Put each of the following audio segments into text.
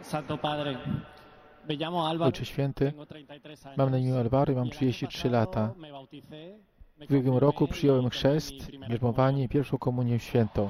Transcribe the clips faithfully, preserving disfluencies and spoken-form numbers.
Santo Padre, me llamo Álvaro, Ojcze Święty, tengo treinta y tres años. mam na imię Alvaro i mam Y el año trzydzieści trzy lata. pasado me bauticé, me W ubiegłym roku confirmé y przyjąłem tomé chrzest, mi primera bierzmowanie i comunión. pierwszą komunię świętą.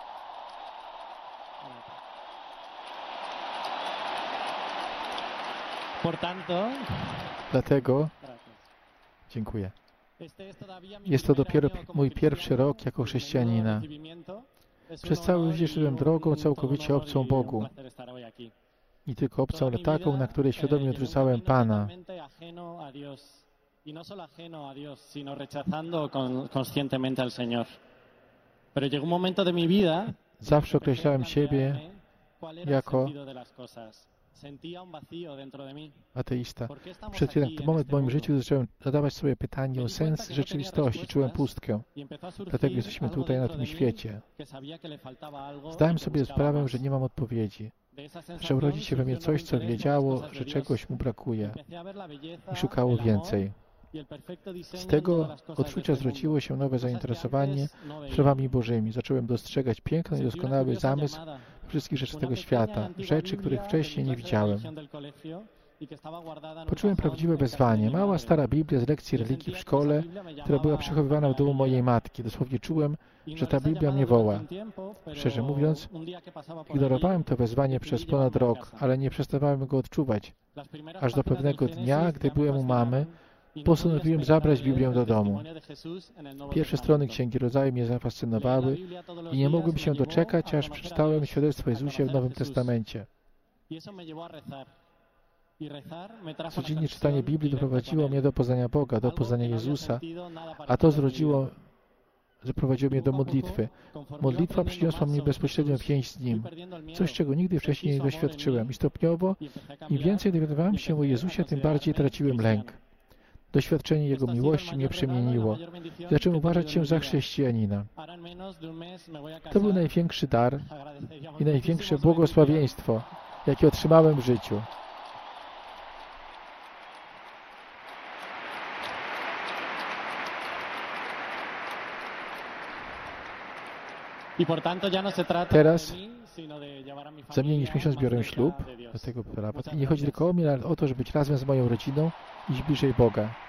Por tanto, Dlatego gracias. dziękuję. Este es todavía mi Jest to primer dopiero año como mój pierwszy cristiano. rok jako Mi chrześcijanina. menudo recibimiento es Przez un cały honor życie y szedłem un- drogą todo un całkowicie honor obcą y un Bogu. placer estar hoy aquí. Nie tylko obcą, Toda ale mi taką, vida, na której eh, świadomie llevo un odrzucałem camino Pana. totalmente ajeno a Dios. Y no solo ajeno a Dios, sino rechazando con- conscientemente al Señor. Pero llegó un momento de mi vida Zawsze empecé a określałem siebie plantearme cuál era el jako sentido de las cosas. Sentía un vacío dentro de mí. ateista. ¿Por qué estamos Przez ten aquí en moment w este moim mundo? życiu zacząłem zadawać sobie pytanie o sens rzeczywistości. Czułem pustkę. Y empezó a surgir Dlatego jesteśmy algo tutaj na dentro tym de mí świecie. que sabía que le faltaba algo y Zdałem que sobie buscaba sprawę, más. że nie mam odpowiedzi. De esa Zaczęło sensación rodzić się we mnie surgió un coś, co interés por las wiedziało, cosas de że Dios. czegoś mu brakuje Empecé a ver la belleza, i szukało el amor więcej. y el perfecto diseño Z en tego todas las cosas de odczucia este zwróciło mundo. się nowe Cosas que zainteresowanie antes no veía. sprawami Bożymi. Zacząłem dostrzegać piękny i Sentí una doskonały curiosa zamysł llamada. wszystkich rzeczy Una tego pequeña y świata, antigua rzeczy, których Biblia wcześniej de nie mi clase de widziałem. religión del colegio y que estaba guardada en un Poczułem cajón prawdziwe en casa de wezwanie. mi Mała, madre. stara Biblia z lekcji Yo religii sentía w que szkole, esa Biblia me która była llamaba przechowywana w domu para mojej ella. matki. Dosłownie czułem, że Ignoré ta esa Biblia mnie llamada woła. durante un tiempo, pero Szczerze mówiąc, un día que pasaba por ignorowałem allí, to wezwanie decidí przez ponad llevarme a rok, casa. ale nie przestawałem go odczuwać. Las primeras Aż do páginas del pewnego dnia, Génesis gdy ya me byłem u mamy, fascinaron y no postanowiłem podía zabrać esperar a leer Biblię do el domu. testimonio de Jesús en el Nuevo Pierwsze strony Testamento. Księgi Rodzaju mnie Leer la zafascynowały Biblia todos los i nie días mogłem me się llevó doczekać, a aż conocer a przeczytałem Dios, świadectwo a Jezusie w conocer a Nowym Jesús. Testamencie. Y eso me llevó a rezar. Y rezar me trajo la Codziennie czytanie conexión Biblii directa con doprowadziło Él. mnie do poznania Boga, do Algo poznania que no había Jezusa, sentido nada a to parecido en mi zrodziło, vida. zaprowadziło mnie do modlitwy. Modlitwa przyniosła mnie bezpośrednią więź z Nim, coś, czego nigdy wcześniej nie doświadczyłem. I stopniowo, im więcej dowiadywałem się o Jezusie, tym bardziej traciłem lęk. Doświadczenie Jego miłości mnie przemieniło. Zacząłem uważać się za chrześcijanina. To był największy dar i największe błogosławieństwo, jakie otrzymałem w życiu. Teraz za mniej niż miesiąc biorę ślub, dlatego prawa. I nie chodzi tylko o mnie, ale o to, żeby być razem z moją rodziną i iść bliżej Boga.